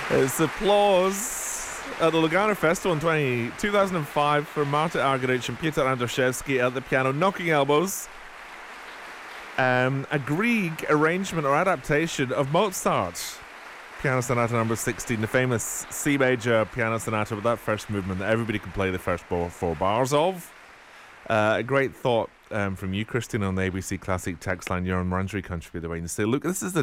It's applause at the Lugano Festival in 2005 for Marta Argerich and Peter Andrzejewski at the piano, knocking elbows. A Grieg arrangement or adaptation of Mozart Piano Sonata number 16, the famous C major piano sonata with that first movement that everybody can play the first four bars of. A great thought from you, Christine, on the ABC Classic text line. Your Marjorie contributed away and say, look, this is the